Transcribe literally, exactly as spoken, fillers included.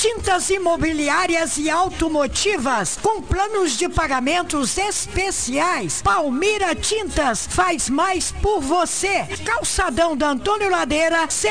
Tintas imobiliárias e automotivas com planos de pagamentos especiais. Palmira Tintas faz mais por você. Calçadão da Antônio Ladeira,